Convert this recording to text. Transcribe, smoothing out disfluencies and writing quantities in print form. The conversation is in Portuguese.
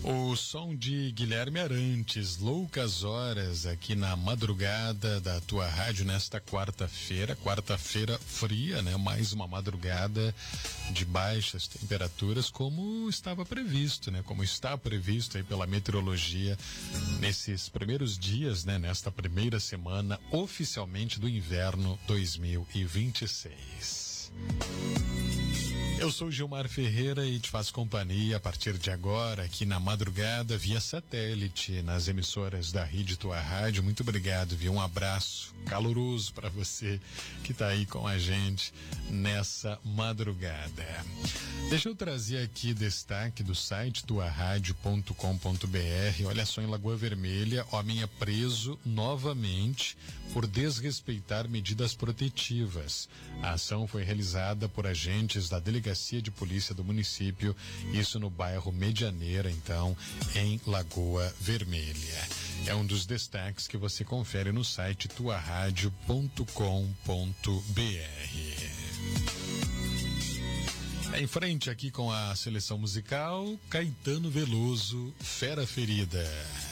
O som de Guilherme Arantes, Loucas Horas, aqui na madrugada da tua rádio nesta quarta-feira fria, né? Mais uma madrugada de baixas temperaturas, como estava previsto, né? Como está previsto aí pela meteorologia nesses primeiros dias, né? Nesta primeira semana oficialmente do inverno 2026. Eu sou Gilmar Ferreira e te faço companhia a partir de agora aqui na madrugada via satélite nas emissoras da Rede Tua Rádio. Muito obrigado, viu? Um abraço caloroso para você que tá aí com a gente nessa madrugada. Deixa eu trazer aqui destaque do site tuaradio.com.br. Olha só, em Lagoa Vermelha, homem é preso novamente por desrespeitar medidas protetivas. A ação foi realizada por agentes da Delegacia de Polícia do município, isso no bairro Medianeira, então, em Lagoa Vermelha. É um dos destaques que você confere no site tuaradio.com.br. Em frente aqui com a seleção musical, Caetano Veloso, Fera Ferida.